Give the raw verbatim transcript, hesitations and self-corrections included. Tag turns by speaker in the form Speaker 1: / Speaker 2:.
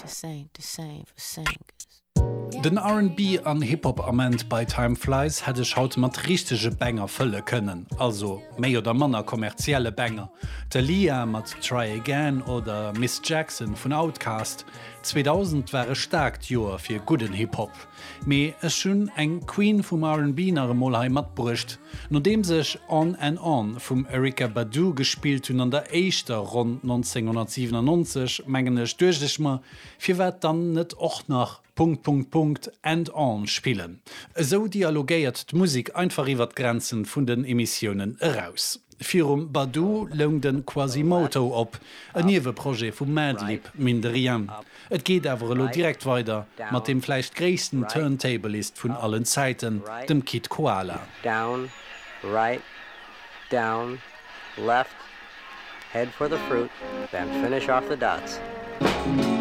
Speaker 1: same, the same, the same.
Speaker 2: Den R and B an Hip-Hop-Ament bei Time Flies hätte haut mat richtige Banger fëlle können, also méi oder Manner kommerzielle Banger. Der Lia mat Try Again oder Miss Jackson vun Outkast. zweitausend wäre stark Joer fir guten Hip-Hop. Mei es schon eng Queen vum R and B nach Molheim mat brucht, no dem sech On and On vum Erykah Badu gespielt hun an der Eischter rund neunzehnhundertsiebenundneunzig mengenech duerchlech ma, fir wat dann net och nach Punkt, Punkt, Punkt, and on spielen. So dialogéiert d'Musik einfach iwwer Grenzen vun den Emissionen heraus. Firum Badu lung den Quasimoto op, ein Nieweprojekt vum Madlib Minderiam. Et geht awer lo direkt weiter mat dem fleicht gréessten Turntablist vun allen Zeiten, dem Kid Koala.
Speaker 3: Down, right, down, left, head for the fruit, then finish off the dots.